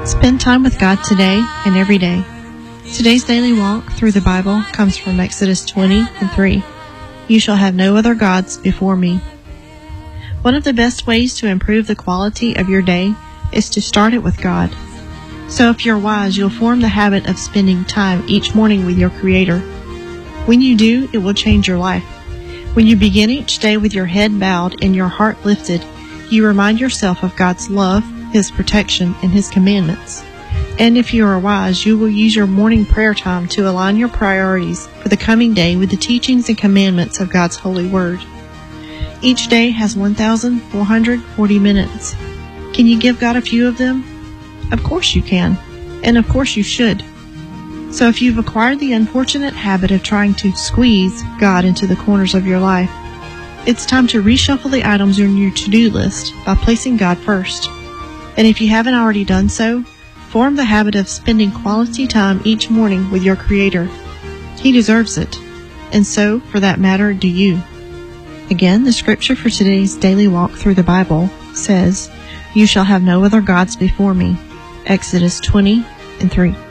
Spend time with God today and every day. Today's daily walk through the Bible comes from Exodus 20:3. You shall have no other gods before me. One of the best ways to improve the quality of your day is to start it with God. So if you're wise, you'll form the habit of spending time each morning with your Creator. When you do, it will change your life. When you begin each day with your head bowed and your heart lifted, you remind yourself of God's love, His protection, and His commandments. And if you are wise, you will use your morning prayer time to align your priorities for the coming day with the teachings and commandments of God's holy word. Each day has 1,440 minutes. Can you give God a few of them? Of course you can, and of course you should. So if you've acquired the unfortunate habit of trying to squeeze God into the corners of your life, it's time to reshuffle the items on your to-do list by placing God first. And if you haven't already done so, form the habit of spending quality time each morning with your Creator. He deserves it, and so, for that matter, do you. Again, the scripture for today's daily walk through the Bible says, You shall have no other gods before me. Exodus 20:3.